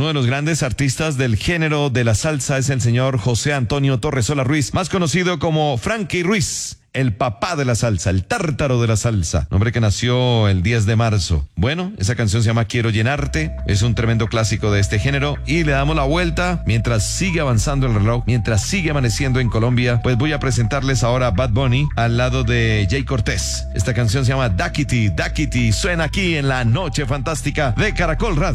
Uno de los grandes artistas del género de la salsa es el señor José Antonio Torresola Ruiz, más conocido como Frankie Ruiz. El papá de la salsa, el tártaro de la salsa, nombre que nació el 10 de marzo. Bueno, esa canción se llama Quiero Llenarte, es un tremendo clásico de este género y le damos la vuelta mientras sigue avanzando el reloj, mientras sigue amaneciendo en Colombia. Pues voy a presentarles ahora a Bad Bunny al lado de Jay Cortés. Esta canción se llama Daquiti, Daquiti, suena aquí en la Noche Fantástica de Caracol Radio.